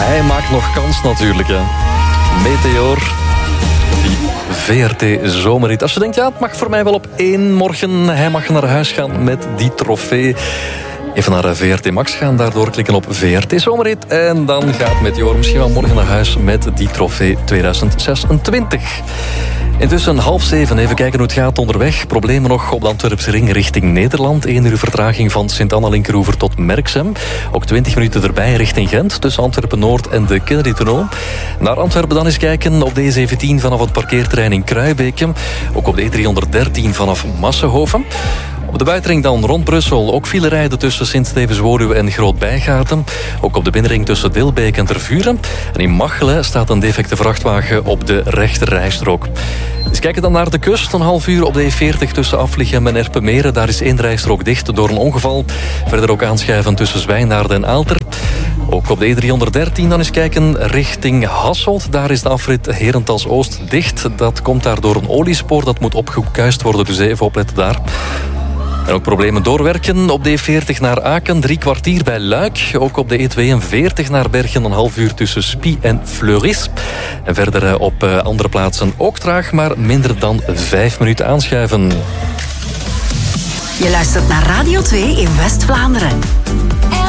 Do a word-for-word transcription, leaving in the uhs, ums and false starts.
Hij maakt nog kans natuurlijk, hè. Meteor. Die V R T zomerrit. Als je denkt, ja, het mag voor mij wel op één morgen. Hij mag naar huis gaan met die trofee. Even naar V R T Max gaan, daardoor klikken op V R T Zomerrit. En dan gaat Meteor misschien wel morgen naar huis met die trofee tweeduizend zesentwintig. Intussen half zeven, even kijken hoe het gaat onderweg. Problemen nog op de Antwerpse ring richting Nederland. één uur vertraging van Sint-Anna-Linkeroever tot Merksem. Ook twintig minuten erbij richting Gent, tussen Antwerpen-Noord en de Kennedy-tunnel. Naar Antwerpen dan eens kijken op de E zeventien vanaf het parkeerterrein in Kruijbeke. Ook op de E driehonderddertien vanaf Massenhoven. Op de buitenring dan rond Brussel ook file rijden tussen Sint-Stevens-Woluwe en Groot-Bijgaarten. Ook op de binnenring tussen Dilbeek en Tervuren. En in Machelen staat een defecte vrachtwagen op de rechter rijstrook. Dus kijken dan naar de kust. Een half uur op de E veertig tussen Aflichem en Erpenmeren. Daar is één rijstrook dicht door een ongeval. Verder ook aanschuiven tussen Zwijnaarden en Aalter. Ook op de E driehonderddertien dan eens kijken richting Hasselt. Daar is de afrit Herentals Oost dicht. Dat komt daar door een oliespoor. Dat moet opgekuist worden, dus even opletten daar. En ook problemen doorwerken op de E veertig naar Aken, drie kwartier bij Luik. Ook op de E tweeënveertig naar Bergen, een half uur tussen Spie en Fleuris. En verder op andere plaatsen ook traag, maar minder dan vijf minuten aanschuiven. Je luistert naar Radio twee in West-Vlaanderen.